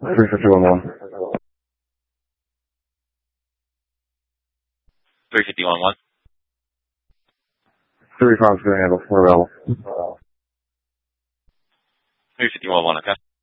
351-1. 351-1. 35's going to handle. We're available. 351-1, okay.